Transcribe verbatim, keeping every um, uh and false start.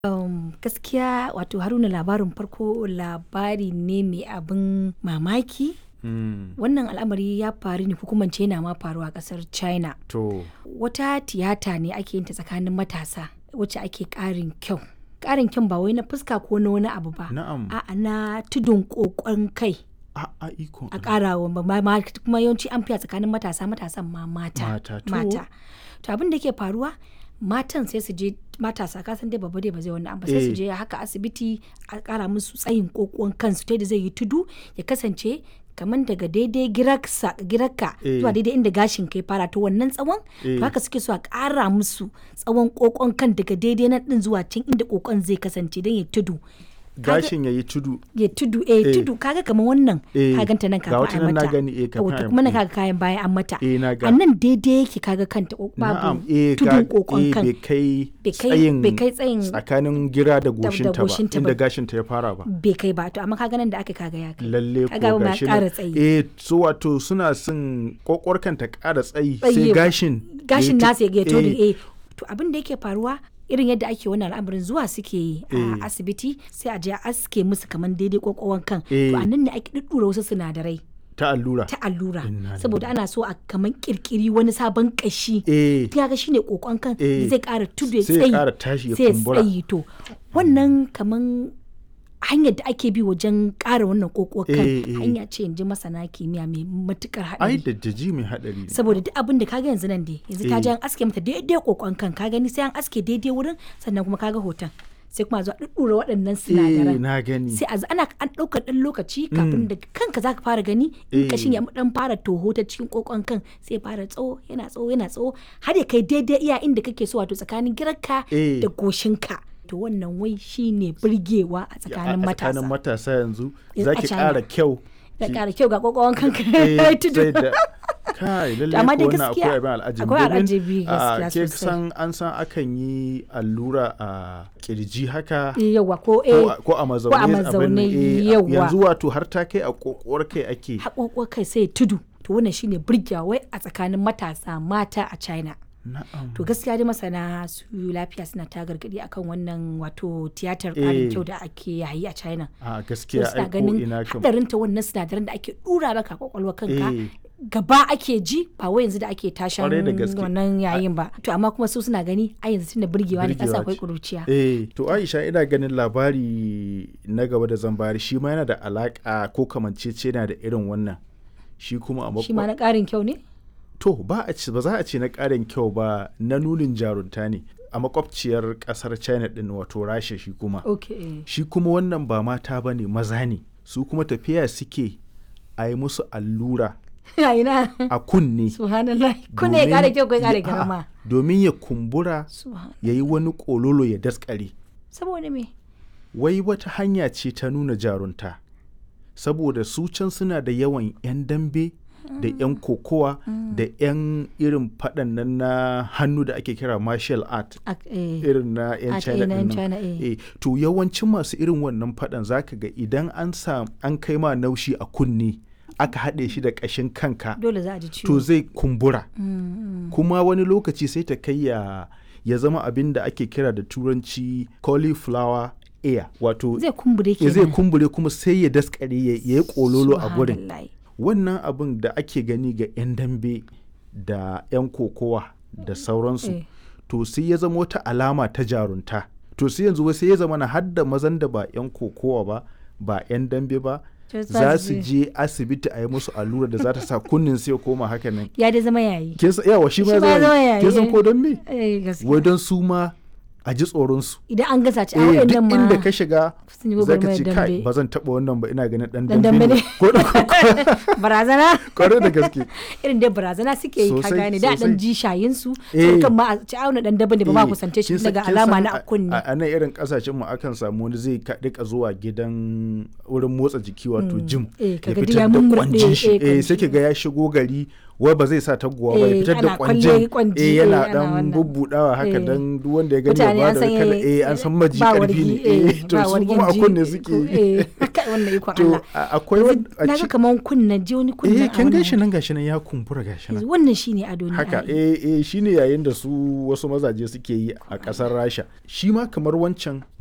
Um, gaskiya wato Haruna labarin farko labari ne mai abin mamaki. Mm. Wannan al'amari ya faru ne ko kuma in ce yana ma faruwa a ƙasar China. To, Wata tiyata ne ake yin ta tsakanin matasa wacce ake ƙarin kyau. Ƙarin kyau ba wai na fuska ko na wani abu ba. na'am. A'a na tudun ƙoƙon kai A a iko. a ƙara wa ma- ma- kuma yawanci an fiya tsakanin matasa matasan ma mata. Mata, to. Mata. To abin da ke faruwa matan sai su je matasa kasan dai babba dai ba zai wannan ba sai su Eh. je haka asibiti a ƙara musu tsayin kokon kansu ta yadda zai yi tudu ya kasance kamar daga daidai giraksa girakka Eh. zuwa daidai inda gashin kai fara to wannan tsawon Eh. to haka suke so a ƙara musu tsawon kokon kan daga daidai nan din zuwa can inda kokon zai kasance don ya tudu Gashin yayi tudu. ya tudu eh, Eh. tudu kaga kamar wannan Eh. ka ganta nan Ga kafin wata a nan na mata gani, eh, kafin Yawwa, to a- kuma nan eh. kaga kayan baya an mata Eh, na ga. a nan daidai yake kaga kanta ko Na'am. babu Eh, tudun ga- kokon eh, kan bai kai Bai kai- tsayin bai kai tsayin tsakanin gira da goshinta ba, goshinta ba. inda gashinta ya fara ba. bai kai ba to amma kaga nan da aka kaga ya kai Lalle ko kaga ma gashi ƙara nan. tsayi Eh, so wato suna son kokwarkan ta ƙara tsayi sai Tsayi, gashin. gashin ya nasa ya yi tu- to eh, eh to abin da yake faruwa irin yadda ake wannan al'amarin zuwa suke yi Eh. a asibiti sai a je a aske musu kamar daidai kokon kan Eh. to a nan ne ake duddura wasu sinadarai ta allura. ta allura Inna saboda ana so a kamar kirkiri wani sabon kashi Eh, kaga shine kokon kan Eh. zai ƙara tudu ya sai ya tsayi ƙara tashi ya sai ya kumbura. tsayi to wannan kaman hanyar da ake bi wajen ƙara wannan kokon kan Eh, eh. hanya ce in ji masana kimiyya mai matukar ai haɗari da daji mai hadari ne. saboda duk abin da kaga yanzu nan dai yanzu ta Eh. je an aske mata daidai kokon kan ka gani sai an aske daidai wurin sannan kuma kaga hoton sai kuma a zo a ɗuɗɗura waɗannan Eh, sinadaran na gani. sai a zo ana an ɗaukar ɗan lokaci kafin da kanka zaka fara gani in Eh. kashin ya dan fara toho ta cikin kokon kan sai ya fara tsawo yana tsawo yana tsawo har ya kai daidai iya inda kake so wato tsakanin girarka Eh. da goshinka to wannan wai shine burgewa a tsakanin a matasa tsakanin matasa yanzu Yanzu za a ki China. ƙara kyau. da ki- ƙara kyau ga kokon kanka eh, ya tudu sai da- kai lalle amma dai ko wannan gaskiya akwai abin al'ajabi akwai domin, al'ajabi a, gaskiya ke sosai. san an san akan yi allura a kirji haka Eh, yawa ko ko eh a- ko a mazaune a abin mazaune, nan, eh, yawa. yanzu wato har ta kai a kokowar kai ake haƙoƙo kai sai ya tudu to wannan shine burgewa wai a tsakanin matasa mata a China na'am. to gaskiya dai masana su lafiya suna ta gargadi akan wannan wato tiyatar ƙarin Eh. kyau da ake yayi a China a to gaskiya suna ai ko ganin ina kam hadarin ta wannan sinadaran da ake dura maka kwakwalwa kanka Eh. gaba ake ji ba wai yanzu da ake tashan Kwarai da gaske. wannan yayin ba to amma kuma su suna gani a yanzu tunda burgewa ne kasa Burgewa akwai ce. kuruciya Eh, to Aisha ina ganin labari na gaba da zan bayar shi ma yana da alaka ko kamanceceniya da irin wannan. Shi kuma a shi ma makwa. na ƙarin kyau ne To ba a ci ba za a ce na ƙarin kyau ba na nunin jarunta ne a makwabciyar ƙasar China din wato Rasha shi kuma. okay Shi kuma wannan ba mata ba ne maza ne su kuma tafiya suke a yi musu allura a ina a kunne. subhanallah kuna ya domin ƙara kyau ko ya ƙara ya- a'a, girma domin ya kumbura subhanallah ya yi wani ƙololo ya daskare. saboda me Wai wata hanya ce ta nuna jarunta saboda su can suna da yawan 'yan dambe da 'yan kokowa da 'yan irin faɗan nan na hannu da ake kira martial art Ak- eh. irin na 'yan Art, China eh, na 'yan ɗin nan. China, eh. Eh, to yawancin masu irin wannan faɗan zaka ga idan an sa an kai ma naushi a kunne aka haɗe shi da ƙashin kanka dole za a ji ciwo to zai kumbura Mm, mm. kuma wani lokaci sai ta kai ya ya zama abin da ake kira da turanci cauliflower ear wato zai kumbure ya kenan zai kumbure kuma sai ya daskare ya ya yi kololo a gurin. Subhanallah. Wannan abin da ake gani ga 'yan dambe da 'yan kokowa da sauransu Eh. to sai ya zama wata alama ta jarunta to sai yanzu wai sai ya zama na hadda mazan da ba 'yan kokowa ba ba 'yan dambe ba To za su je asibiti a yi musu allura da za ta sa kunnin sai ya koma haka nan. ya dai zama yayi Kin san yawa shi ma Shi ma ya zama zama yayi, kin san eh. ko don me eh gaskiya wai don su ma a ji tsoron su. idan an gasa ci a Eh, duk waɗannan ma inda ka shiga sun yi za ka gwagwarmayar ce kai dambe. ba zan taɓa wannan ba ina ganin ɗan Dan dambe dambe ne ne. ko da ko- barazana kwarai da gaske. irin dai barazana suke yi ka Sosai, gane da dan sosai. ji shayin su Eh. sai kan ma a ci auna dan daban da ba ma Eh, kusance shi kin san- daga kin alama san na a- a kunne a a nan irin kasashen mu akan samu wani zai ka- rika zuwa gidan wurin motsa jiki wato gym Eh, ya kaga duk fitar ya da mummurɗe, kwanjin shi eh, eh kwanji. sai ki ga ya shigo gari wai ba zai sa taguwa ba ya Eh, fitar ana da kwalle kwanjin kwanji, eh eh, yana ana dan wannan. bubbudawa haka Eh. dan duk wanda ya gani ya mutane ba an da san kada eh, eh an san maji ba karfi wargi, ne eh, eh to ba su wargin kuma a ji, kunne suke eh, Kai, wannan ikon to Allah. a- akwai Yanzu wani a na ga ci- kaman kunna je wani kunna eh a kin wannan gashi nan gashi nan ya kumbura gashi nan hoton. Wannan shine ado ne haka ai. eh eh shine yayin da su wasu mazaje suke yi a ƙasar Rasha shi ma kamar wancan